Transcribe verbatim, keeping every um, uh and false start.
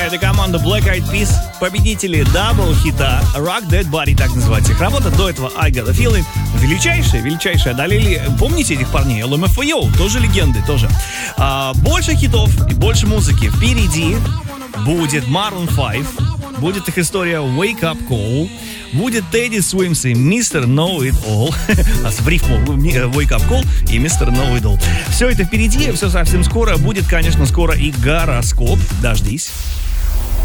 это команда Black Eyed Peas, победители дабл-хита Rock That Body, так называется их работа. До этого I Got a Feeling. Величайшие, величайшие одолели. Помните этих парней? эл эм эф эй о, тоже легенды, тоже. А, больше хитов и больше музыки впереди. Будет Maroon пять, будет их история Wake Up Call, будет Teddy Swims и мистер Know It All, а в рифму Wake Up Call и мистер Know It All. Все это впереди, все совсем скоро. Будет, конечно, скоро и гороскоп. Дождись.